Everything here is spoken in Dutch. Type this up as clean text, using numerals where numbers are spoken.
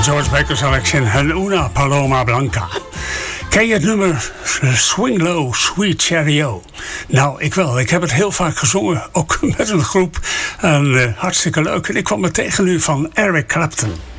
George Baker Selection en Una Paloma Blanca. Ken je het nummer Swing Low, Sweet Cherry-O? Nou, ik wel. Ik heb het heel vaak gezongen, ook met een groep. En hartstikke leuk. En ik kwam er tegen nu van Eric Clapton.